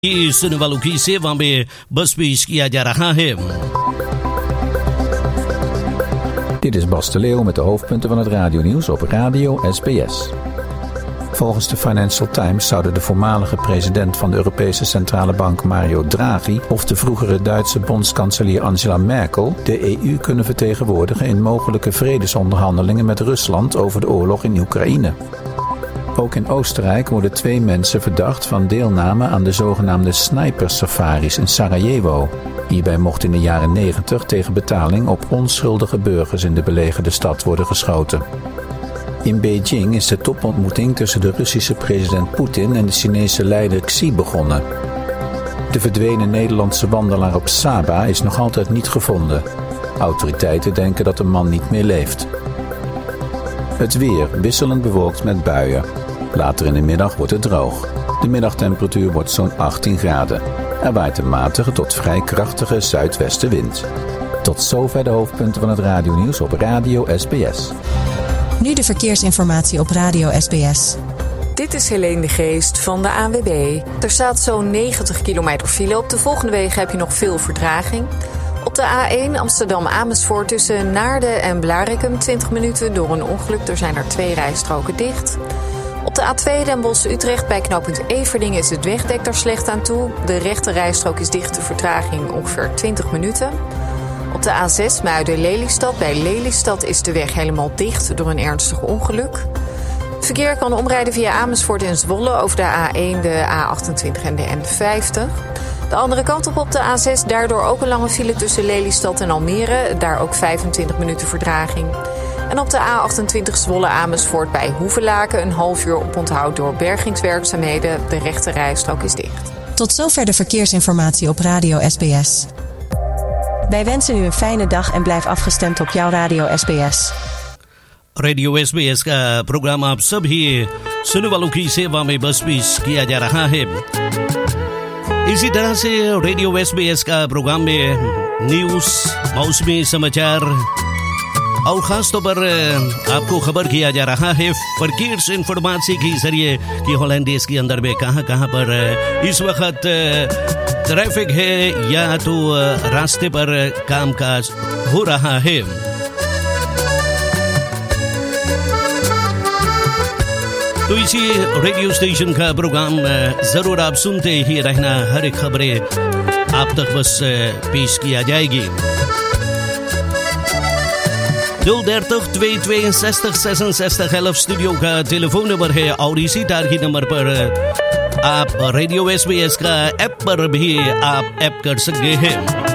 सुनने वालों की सेवा में बस पेश किया जा रहा है. Dit is Bas de Leeuw met de hoofdpunten van het radionieuws op Radio SBS. Volgens de Financial Times zouden de voormalige president van de Europese Centrale Bank Mario Draghi of de vroegere Duitse bondskanselier Angela Merkel de EU kunnen vertegenwoordigen in mogelijke vredesonderhandelingen met Rusland over de oorlog in Oekraïne. Ook in Oostenrijk worden 2 mensen verdacht van deelname aan de zogenaamde snipersafaris in Sarajevo. Hierbij mocht in de jaren 90 tegen betaling op onschuldige burgers in de belegerde stad worden geschoten. In Beijing is de topontmoeting tussen de Russische president Poetin en de Chinese leider Xi begonnen. De verdwenen Nederlandse wandelaar op Saba is nog altijd niet gevonden. Autoriteiten denken dat de man niet meer leeft. Het weer wisselend bewolkt met buien. Later in de middag wordt het droog. De middagtemperatuur wordt zo'n 18 graden. Er waait een matige tot vrij krachtige zuidwestenwind. Tot zover de hoofdpunten van het radionieuws op Radio SBS. Nu de verkeersinformatie op Radio SBS. Dit is Helene de Geest van de ANWB. Er staat zo'n 90 kilometer file. Op de volgende wegen heb je nog veel vertraging. Op de A1 Amsterdam-Amersfoort tussen Naarden en Blaricum 20 minuten door een ongeluk. Er zijn er 2 rijstroken dicht. Op de A2 Den Bosch-Utrecht bij knooppunt Everdingen is het wegdek daar slecht aan toe. De rechte rijstrook is dicht, de vertraging ongeveer 20 minuten. Op de A6 Muiden-Lelystad bij Lelystad is de weg helemaal dicht door een ernstig ongeluk. Verkeer kan omrijden via Amersfoort en Zwolle over de A1, de A28 en de N50. De andere kant op de A6, daardoor ook een lange file tussen Lelystad en Almere. Daar ook 25 minuten vertraging. En op de A28 Zwolle-Amersfoort bij Hoevelaken een half uur oponthoud door bergingswerkzaamheden. De rechte rijstrook is dicht. Tot zover de verkeersinformatie op Radio SBS. Wij wensen u een fijne dag en blijf afgestemd op jouw Radio SBS. Radio SBS का प्रोग्राम आप सभी सुनने वालों की सेवा में बस पेश किया जा रहा है. इसी तरह से रेडियो SBS का प्रोग्राम में न्यूज़, मौसमी समाचार और ख़ास तौर पर आपको खबर किया जा रहा है फकीर्स इंफॉर्मेशन के जरिए कि हॉलैंडिस के अंदर में कहां पर इस वक्त ट्रैफिक है या तो रास्ते पर कामकाज हो रहा है. तो इसी रेडियो स्टेशन का प्रोग्राम जरूर आप सुनते ही रहना. हर एक खबरें आप तक बस पेश किया जाएगी. 030 262 66 11 स्टूडियो का टेलीफोन नंबर है और इसी टारगी नंबर पर आप रेडियो SBS का ऐप पर भी आप ऐप कर सकते हैं.